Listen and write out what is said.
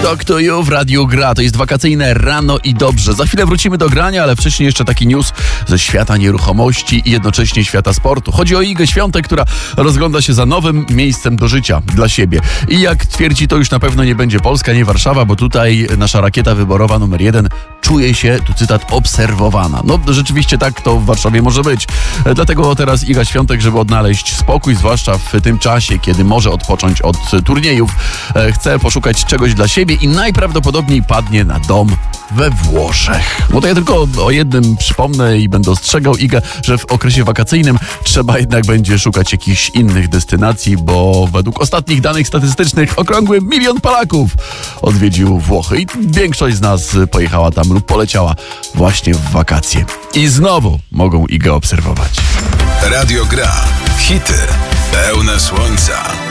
Talk to You w Radiu Gra. To jest wakacyjne rano i dobrze. Za chwilę wrócimy do grania, ale wcześniej jeszcze taki news ze świata nieruchomości i jednocześnie świata sportu. Chodzi o Igę Świątek, która rozgląda się za nowym miejscem do życia dla siebie. I jak twierdzi, to już na pewno nie będzie Polska, nie Warszawa, bo tutaj nasza rakieta wyborowa numer 1 czuje się, tu cytat, obserwowana. No rzeczywiście tak to w Warszawie może być. Dlatego teraz Iga Świątek, żeby odnaleźć spokój, zwłaszcza w tym czasie, kiedy może odpocząć od turniejów, chce poszukać czegoś dla siebie i najprawdopodobniej padnie na dom we Włoszech. No to ja tylko o jednym przypomnę i będę ostrzegał Igę, że w okresie wakacyjnym trzeba jednak będzie szukać jakichś innych destynacji, bo według ostatnich danych statystycznych okrągły 1 milion Polaków odwiedził Włochy i większość z nas pojechała tam lub poleciała właśnie w wakacje. I znowu mogą Igę obserwować. Radio Gra. Hity pełne słońca.